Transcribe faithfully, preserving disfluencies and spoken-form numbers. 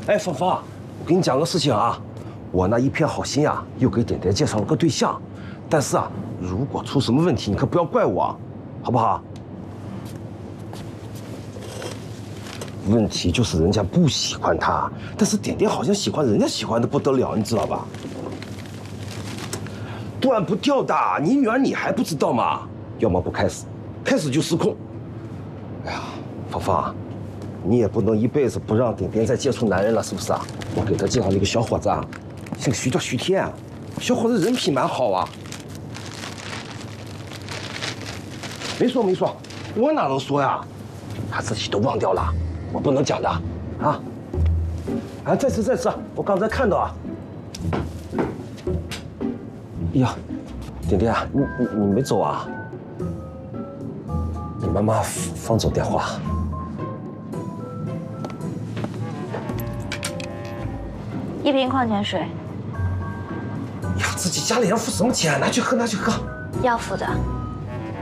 哎，芳芳，我跟你讲个事情啊，我那一片好心啊，又给点点介绍了个对象，但是啊，如果出什么问题，你可不要怪我，好不好？问题就是人家不喜欢他，但是点点好像喜欢人家，喜欢的不得了，你知道吧？断不掉的，你女儿你还不知道吗？要么不开始，开始就失控。哎呀，芳芳，你也不能一辈子不让点点再接触男人了，是不是啊？我给他介绍了一个小伙子啊，姓徐，叫徐天，小伙子人品蛮好啊。没说没说，我哪能说呀？他自己都忘掉了。我不能讲的，啊！啊，再吃再吃，我刚才看到啊。哎呀，点点，你你你没走啊？你妈妈放走电话。 一瓶矿泉水。 呀，自己家里人付什么钱？拿去喝，拿去喝。 要付的。